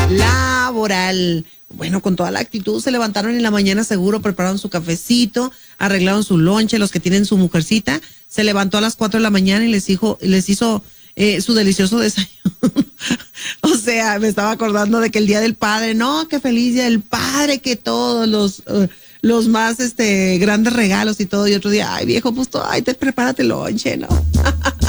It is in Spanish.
laboral. Bueno, con toda la actitud se levantaron en la mañana seguro, prepararon su cafecito, arreglaron su lonche, los que tienen su mujercita, se levantó a las 4 de la mañana y les hizo su delicioso desayuno. O sea, me estaba acordando de que el Día del Padre, no, qué feliz Día del Padre, que todos los más grandes regalos y todo, y otro día, ay viejo, pues ay, prepárate el lonche, ¿no?